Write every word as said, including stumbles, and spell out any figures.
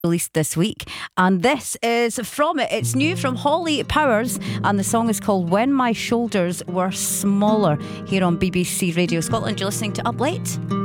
released this week, and this is from it. It's new from Holly Powers, and the song is called When My Shoulders Were Smaller, here on B B C Radio Scotland. You're listening to Up Late.